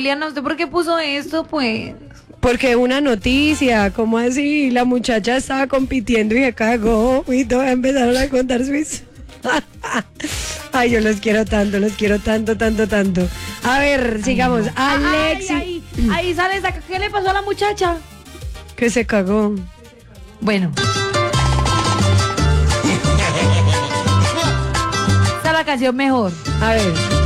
Juliana, ¿usted por qué puso esto, pues? Porque una noticia, ¿cómo así? La muchacha estaba compitiendo y se cagó y todos empezaron a contar su historia. Ay, yo los quiero tanto, tanto. A ver, sigamos. Alexi. Ahí sale esa. ¿Qué le pasó a la muchacha? Que se cagó. Bueno. Esta es la canción mejor. A ver.